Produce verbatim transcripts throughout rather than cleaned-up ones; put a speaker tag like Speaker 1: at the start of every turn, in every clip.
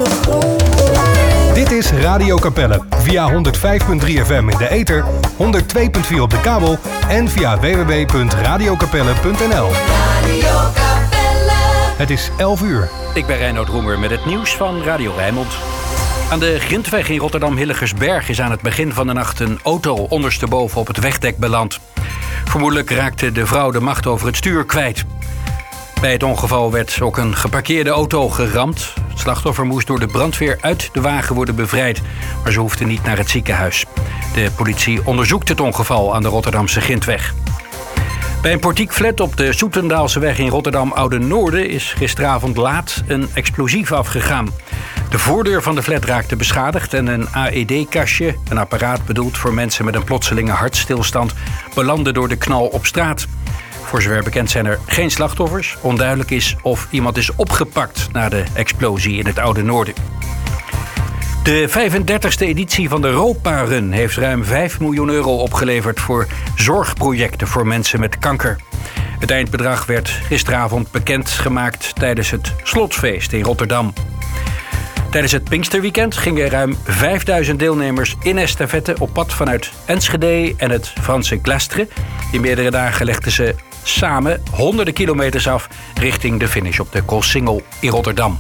Speaker 1: de grond.
Speaker 2: Dit is Radio Capelle via honderd vijf komma drie F M in de ether, honderd twee komma vier op de kabel en via w w w punt radio capelle punt n l.
Speaker 1: Radio Capelle.
Speaker 2: Het is elf uur.
Speaker 3: Ik ben Reinoud Roemer met het nieuws van Radio Rijnmond. Aan de Grintweg in Rotterdam-Hillegersberg is aan het begin van de nacht een auto ondersteboven op het wegdek beland. Vermoedelijk raakte de vrouw de macht over het stuur kwijt. Bij het ongeval werd ook een geparkeerde auto geramd. Het slachtoffer moest door de brandweer uit de wagen worden bevrijd, maar ze hoefde niet naar het ziekenhuis. De politie onderzoekt het ongeval aan de Rotterdamse Grintweg. Bij een portiekflat op de Soetendaalseweg in Rotterdam-Oude-Noorden is gisteravond laat een explosief afgegaan. De voordeur van de flat raakte beschadigd en een A E D-kastje, een apparaat bedoeld voor mensen met een plotselinge hartstilstand, belandde door de knal op straat. Voor zover bekend zijn er geen slachtoffers. Onduidelijk is of iemand is opgepakt na de explosie in het Oude Noorden. De vijfendertigste editie van de Ropa Run heeft ruim vijf miljoen euro opgeleverd voor zorgprojecten voor mensen met kanker. Het eindbedrag werd gisteravond bekendgemaakt tijdens het Slotsfeest in Rotterdam. Tijdens het Pinksterweekend gingen ruim vijfduizend deelnemers in estafette op pad vanuit Enschede en het Franse Glastre. In meerdere dagen legden ze samen honderden kilometers af richting de finish op de Koolsingel in Rotterdam.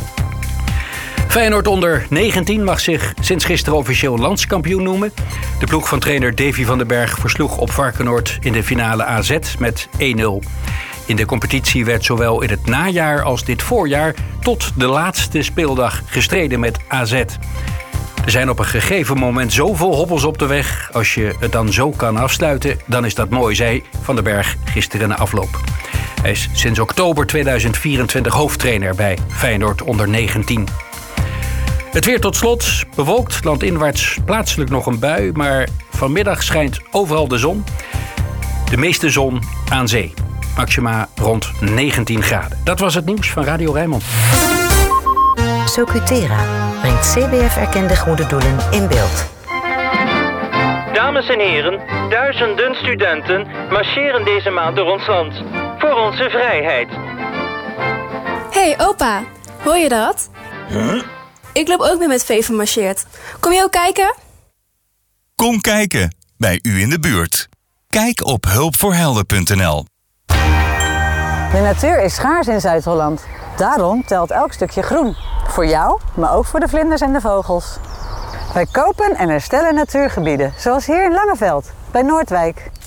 Speaker 3: Feyenoord onder negentien mag zich sinds gisteren officieel landskampioen noemen. De ploeg van trainer Davy van den Berg versloeg op Varkenoord in de finale A Z met één nul. In de competitie werd zowel in het najaar als dit voorjaar tot de laatste speeldag gestreden met A Z. Er zijn op een gegeven moment zoveel hobbels op de weg. Als je het dan zo kan afsluiten, dan is dat mooi, zei Van den Berg gisteren na afloop. Hij is sinds oktober tweeduizend vierentwintig hoofdtrainer bij Feyenoord onder negentien. Het weer tot slot. Bewolkt, landinwaarts plaatselijk nog een bui, maar vanmiddag schijnt overal de zon. De meeste zon aan zee. Maxima rond negentien graden. Dat was het nieuws van Radio Rijnmond.
Speaker 4: Socutera brengt C B F-erkende goede doelen in beeld.
Speaker 5: Dames en heren, duizenden studenten marcheren deze maand door ons land. Voor onze vrijheid.
Speaker 6: Hey opa, hoor je dat?
Speaker 7: Huh?
Speaker 6: Ik loop ook mee met V van Marcheert. Kom je ook kijken?
Speaker 7: Kom kijken, bij u in de buurt. Kijk op hulpvoorhelden punt n l.
Speaker 8: De natuur is schaars in Zuid-Holland. Daarom telt elk stukje groen. Voor jou, maar ook voor de vlinders en de vogels. Wij kopen en herstellen natuurgebieden, zoals hier in Langeveld, bij Noordwijk.